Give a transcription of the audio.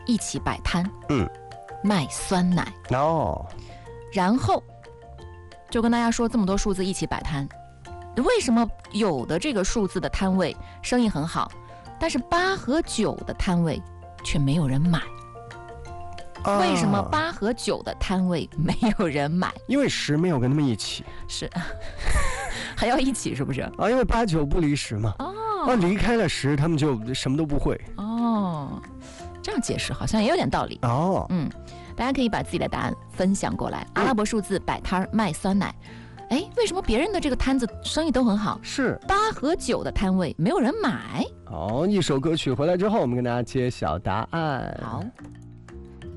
一起摆摊，卖酸奶。然后就跟大家说这么多数字一起摆摊，为什么有的这个数字的摊位生意很好，但是8和9的摊位却没有人买？为什么8和9的摊位没有人买？ 因为10没有跟他们一起， 是还要一起是不是？ 因为8、9不离10嘛。离开了10，他们就什么都不会。 这样解释好像也有点道理。大家可以把自己的答案分享过来。阿拉伯数字摆摊卖酸奶，为什么别人的这个摊子生意都很好， 是 8和9的摊位没有人买？ 一首歌曲回来之后，我们跟大家揭晓答案。 好。